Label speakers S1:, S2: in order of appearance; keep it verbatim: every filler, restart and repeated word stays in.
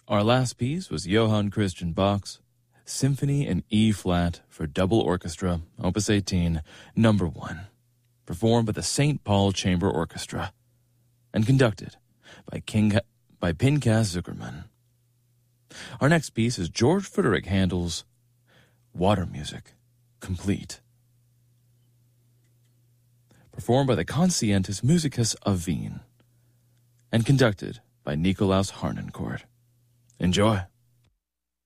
S1: Our last piece was Johann Christian Bach's Symphony in E-flat for double orchestra, Opus eighteen, number one, performed by the Saint Paul Chamber Orchestra and conducted by King by Pinchas Zuckerman. Our next piece is George Frederick Handel's Water Music, complete, performed by the Conscientis Musicus of Wien and conducted by Nikolaus Harnoncourt. Enjoy.